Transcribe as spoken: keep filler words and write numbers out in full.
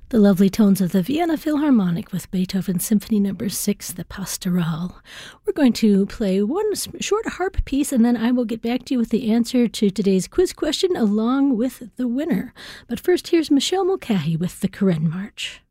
The lovely tones of the Vienna Philharmonic with Beethoven Symphony Number six, the Pastoral. We're going to play one short harp piece, and then I will get back to you with the answer to today's quiz question along with the winner. But first, here's Michelle Mulcahy with the Karen March.